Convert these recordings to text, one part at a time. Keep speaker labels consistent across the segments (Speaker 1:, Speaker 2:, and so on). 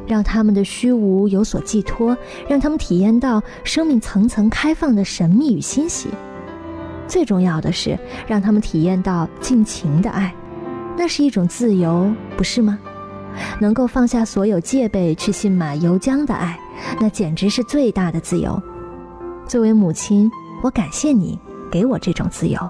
Speaker 1: 让他们的虚无有所寄托，让他们体验到生命层层开放的神秘与欣喜。最重要的是，让他们体验到尽情的爱，那是一种自由，不是吗？能够放下所有戒备去信马由缰的爱，那简直是最大的自由。作为母亲，我感谢你给我这种自由。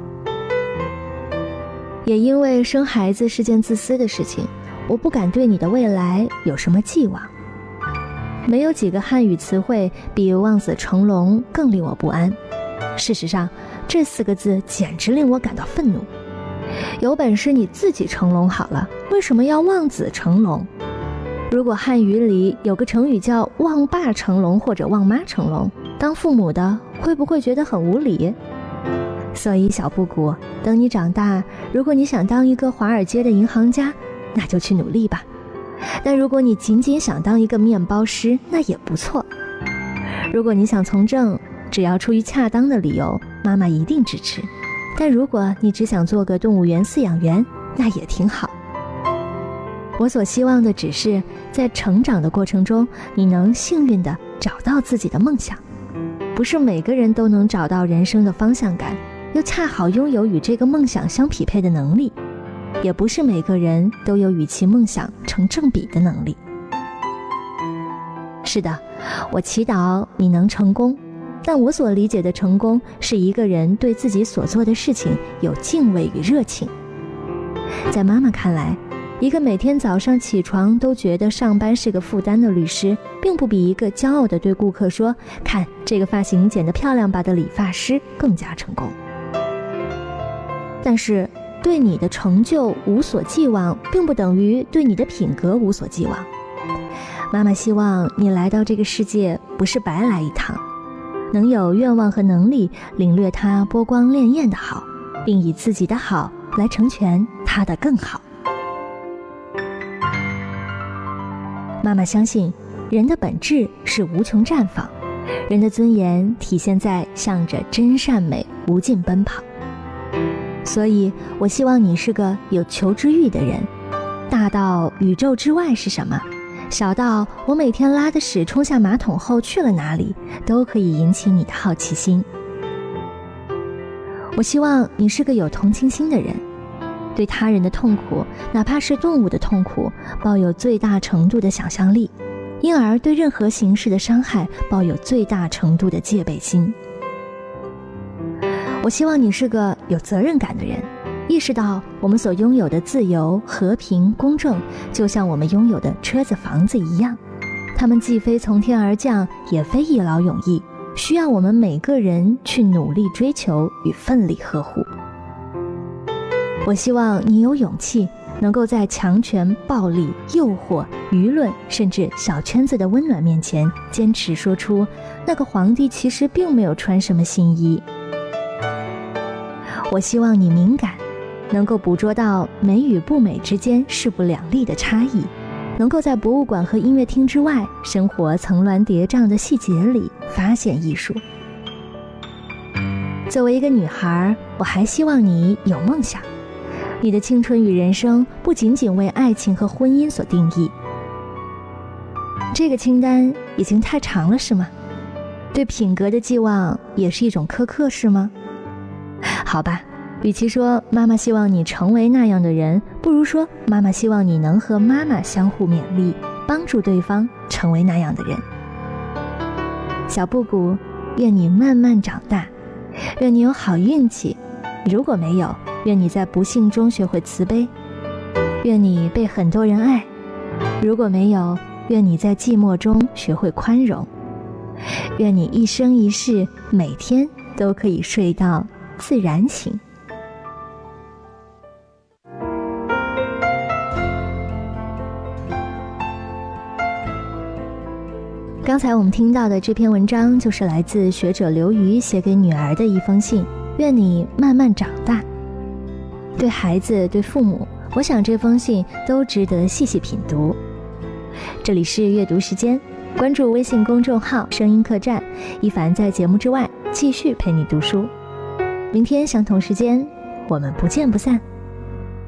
Speaker 1: 也因为生孩子是件自私的事情，我不敢对你的未来有什么寄望。没有几个汉语词汇比望子成龙更令我不安。事实上，这4个字简直令我感到愤怒。有本事你自己成龙好了，为什么要望子成龙？如果汉语里有个成语叫望爸成龙或者望妈成龙，当父母的会不会觉得很无理？所以小布谷，等你长大，如果你想当一个华尔街的银行家，那就去努力吧。但如果你仅仅想当一个面包师，那也不错。如果你想从政，只要出于恰当的理由，妈妈一定支持。但如果你只想做个动物园饲养员，那也挺好。我所希望的只是在成长的过程中，你能幸运地找到自己的梦想。不是每个人都能找到人生的方向感，又恰好拥有与这个梦想相匹配的能力，也不是每个人都有与其梦想成正比的能力。是的，我祈祷你能成功，但我所理解的成功是一个人对自己所做的事情有敬畏与热情。在妈妈看来，一个每天早上起床都觉得上班是个负担的律师，并不比一个骄傲地对顾客说看这个发型剪得漂亮吧的理发师更加成功。但是对你的成就无所寄望，并不等于对你的品格无所寄望。妈妈希望你来到这个世界不是白来一趟，能有愿望和能力领略它波光潋滟的好，并以自己的好来成全它的更好。妈妈相信，人的本质是无穷绽放，人的尊严体现在向着真善美无尽奔跑。所以我希望你是个有求知欲的人，大到宇宙之外是什么，小到我每天拉的屎冲下马桶后去了哪里，都可以引起你的好奇心。我希望你是个有同情心的人，对他人的痛苦，哪怕是动物的痛苦，抱有最大程度的想象力，因而对任何形式的伤害抱有最大程度的戒备心。我希望你是个有责任感的人，意识到我们所拥有的自由、和平、公正，就像我们拥有的车子、房子一样，它们既非从天而降，也非一劳永逸，需要我们每个人去努力追求与奋力呵护。我希望你有勇气，能够在强权、暴力、诱惑、舆论，甚至小圈子的温暖面前，坚持说出那个皇帝其实并没有穿什么新衣。我希望你敏感，能够捕捉到美与不美之间势不两立的差异，能够在博物馆和音乐厅之外，生活层峦叠嶂的细节里发现艺术。作为一个女孩，我还希望你有梦想，你的青春与人生不仅仅为爱情和婚姻所定义。这个清单已经太长了，是吗？对品格的寄望也是一种苛刻，是吗？好吧，与其说妈妈希望你成为那样的人，不如说妈妈希望你能和妈妈相互勉励，帮助对方成为那样的人。小布谷，愿你慢慢长大，愿你有好运气，如果没有，愿你在不幸中学会慈悲，愿你被很多人爱，如果没有，愿你在寂寞中学会宽容，愿你一生一世每天都可以睡到自然醒。刚才我们听到的这篇文章就是来自学者刘瑜写给女儿的一封信，愿你慢慢长大。对孩子，对父母，我想这封信都值得细细品读。这里是阅读时间，关注微信公众号声音客栈，一凡在节目之外继续陪你读书。明天相同时间，我们不见不散。